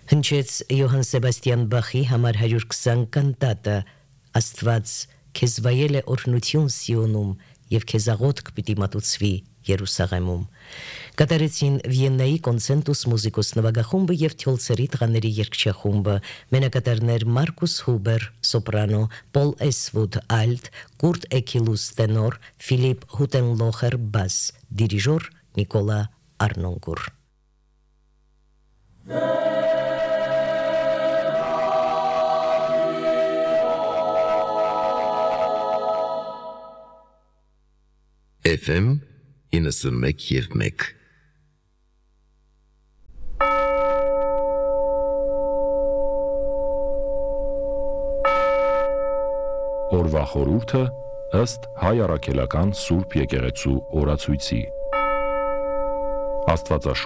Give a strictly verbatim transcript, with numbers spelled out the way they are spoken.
Հնչեց Յոհան Սեբաստիան Բախի համար հարյուր քսան կանտատը Աստված քեզ վայել է օրհնություն Սիոնում եւ քեզ աղոթք պիտի մատուցվի Երուսաղեմում։ Կատարեցին Վիեննայի կոնցենտուս մուզիկոս նվագախումբը եւ Թյոլցերի տղաների երգչախումբը, մենակատարներ Մարկուս Հուբեր սոպրանո, Պոլ Էսվուդ ալտ, Կուրտ Էքիլուս տենոր, Ֆիլիպ Հուտենլոխեր բաս, դիրիժոր Նիկոլա Արնոնկուր։ Էֆ էմ իննսունմեկ և մեկ Օրվա խորհուրդը ըստ Հայ առաքելական Սուրբ եկեղեցու օրացույցի։ Աստվածաշունչ